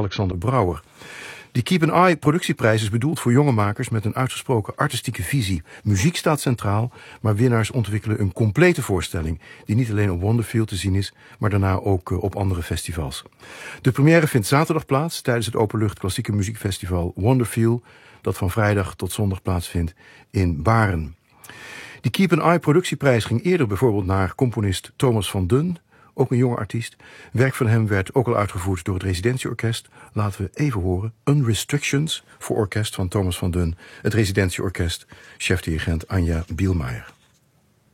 Alexander Brouwer. Die Keep an Eye productieprijs is bedoeld voor jonge makers met een uitgesproken artistieke visie. Muziek staat centraal, maar winnaars ontwikkelen een complete voorstelling die niet alleen op Wonderfield te zien is, maar daarna ook op andere festivals. De première vindt zaterdag plaats tijdens het openlucht klassieke muziekfestival Wonderfield, dat van vrijdag tot zondag plaatsvindt in Baren. Die Keep an Eye productieprijs ging eerder bijvoorbeeld naar componist Thomas van Dun, ook een jonge artiest. Werk van hem werd ook al uitgevoerd door het Residentieorkest. Laten we even horen. Unrestrictions voor orkest van Thomas van Dun. Het Residentieorkest, chefdirigent Anja Bielmeijer.